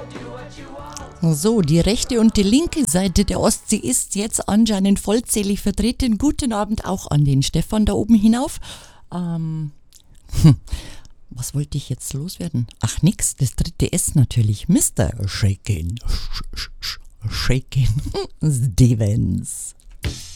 So, die rechte und die linke Seite der Ostsee ist jetzt anscheinend vollzählig vertreten. Guten Abend auch an den Stefan da oben hinauf. Was wollte ich jetzt loswerden? Ach nix, das dritte S natürlich. Mr. Shakin Stevens.